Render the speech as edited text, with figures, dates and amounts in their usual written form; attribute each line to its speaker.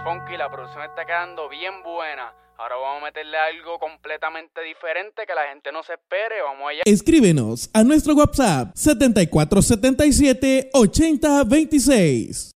Speaker 1: funky, la producción está quedando bien buena. Ahora vamos a meterle algo completamente diferente que la gente no se espere. Vamos allá.
Speaker 2: Escríbenos a nuestro WhatsApp 7477 8026.